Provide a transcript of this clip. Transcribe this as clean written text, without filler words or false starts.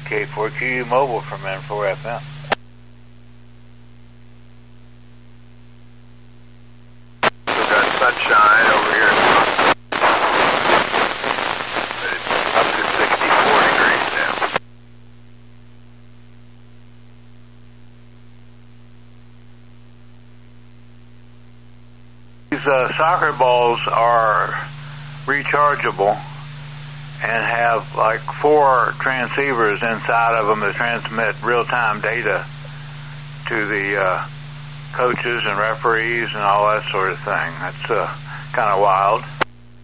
K4QU Mobile from N4FM. We've got sunshine over here. It's up to 64 degrees now. These soccer balls are rechargeable and have like 4 transceivers inside of them that transmit real-time data to the coaches and referees and all that sort of thing. That's kind of wild.